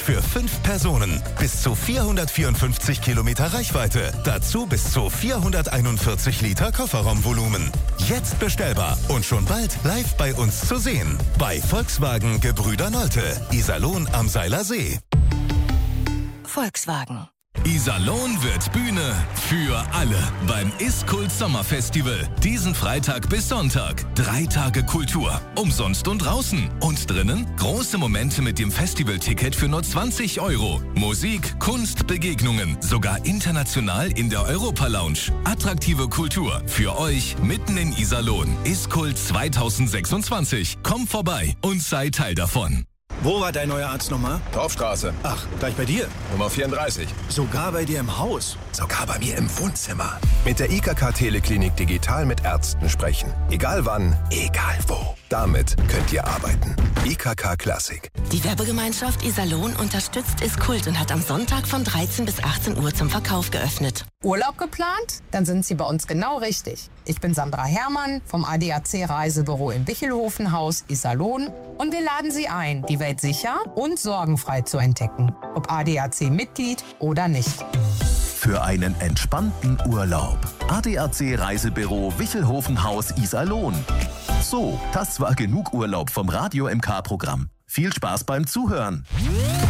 Für 5 Personen. Bis zu 454 Kilometer Reichweite. Dazu bis zu 441 Liter Kofferraumvolumen. Jetzt bestellbar und schon bald live bei uns zu sehen. Bei Volkswagen Gebrüder Nolte. Iserlohn am Seiler See. Volkswagen. Iserlohn wird Bühne für alle beim Ist-Kult Sommerfestival. Diesen Freitag bis Sonntag. 3 Tage Kultur. Umsonst und draußen. Und drinnen große Momente mit dem Festivalticket für nur 20 €. Musik, Kunst, Begegnungen. Sogar international in der Europa-Lounge. Attraktive Kultur für euch mitten in Iserlohn. Ist-Kult 2026. Komm vorbei und sei Teil davon. Wo war dein neuer Arzt nochmal? Dorfstraße. Ach, gleich bei dir? Nummer 34. Sogar bei dir im Haus? Sogar bei mir im Wohnzimmer. Mit der IKK Teleklinik digital mit Ärzten sprechen. Egal wann, egal wo. Damit könnt ihr arbeiten. IKK Klassik. Die Werbegemeinschaft Iserlohn unterstützt Ist-Kult und hat am Sonntag von 13 bis 18 Uhr zum Verkauf geöffnet. Urlaub geplant? Dann sind Sie bei uns genau richtig. Ich bin Sandra Herrmann vom ADAC Reisebüro im Wichelhofenhaus Iserlohn und wir laden Sie ein, die Welt sicher und sorgenfrei zu entdecken. Ob ADAC-Mitglied oder nicht. Für einen entspannten Urlaub. ADAC Reisebüro Wichelhofenhaus Iserlohn. So, das war genug Urlaub vom Radio MK-Programm. Viel Spaß beim Zuhören.